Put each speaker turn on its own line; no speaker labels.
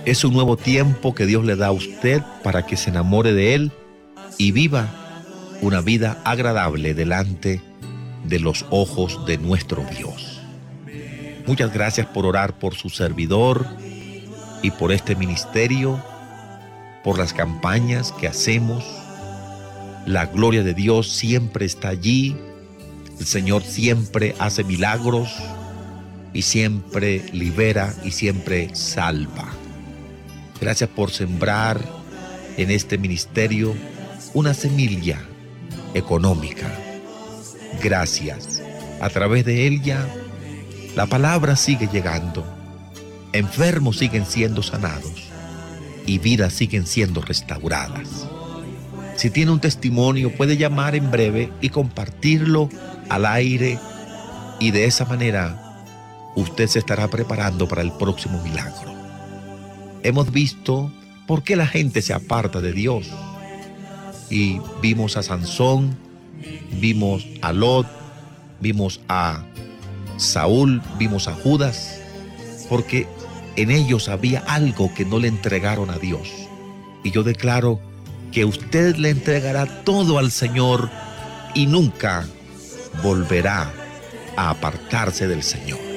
Es un nuevo tiempo que Dios le da a usted para que se enamore de Él y viva una vida agradable delante de los ojos de nuestro Dios. Muchas gracias por orar por su servidor y por este ministerio, por las campañas que hacemos. La gloria de Dios siempre está allí. El Señor siempre hace milagros y siempre libera y siempre salva. Gracias por sembrar en este ministerio una semilla económica. Gracias. A través de ella, la palabra sigue llegando. Enfermos siguen siendo sanados y vidas siguen siendo restauradas. Si tiene un testimonio, puede llamar en breve y compartirlo al aire, y de esa manera usted se estará preparando para el próximo milagro. Hemos visto por qué la gente se aparta de Dios, y vimos a Sansón, vimos a Lot, vimos a Saúl, vimos a Judas, porque en ellos había algo que no le entregaron a Dios. Y yo declaro que usted le entregará todo al Señor y nunca volverá a apartarse del Señor.